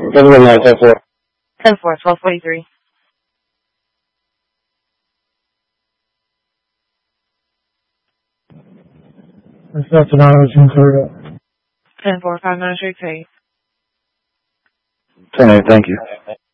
Doesn't know, 10-4. 10-4, 1243. That's an honor to include it. 10-4, 5-9 straight take. 10-8, thank you.